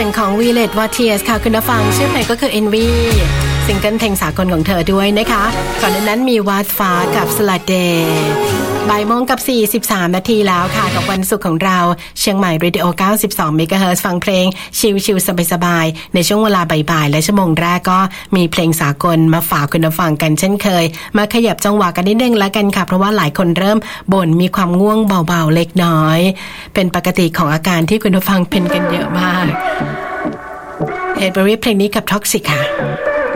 สียงของ Violet Waters ค่ะคุณผู้ฟังชื่อเพลงก็คือ Envy ซิงเกิลเพลงสากลของเธอด้วยนะคะก่อนหน้านั้นมีวาดฟ้ากับ Slade บ่ายโมงกับ43นาทีแล้วค่ะกับวันศุกร์ของเราเชียงใหม่ Radio 92 MHz ฟังเพลงชิลๆสบายๆในช่วงเวลาบ่ายๆและชั่วโมงแรกก็มีเพลงสากลมาฝากคุณผู้ฟังกันเช่นเคยมาขยับจังหวะกันนิดนึงแล้วกันค่ะเพราะว่าหลายคนเริ่มบ่นมีความง่วงเบาๆเล็กน้อยเป็นปกติของอาการที่คุณผู้ฟังเป็นกันเยอะมากเฮดเบอรี่เพลงนี้กับ Toxic ค่ะ